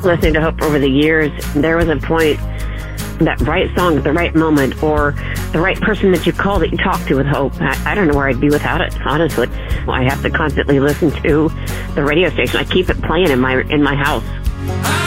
listening to Hope over the years, there was a point, that right song at the right moment, or the right person that you call that you talk to with Hope. I don't know where I'd be without it, honestly. I have to constantly listen to the radio station. I keep it playing in my house.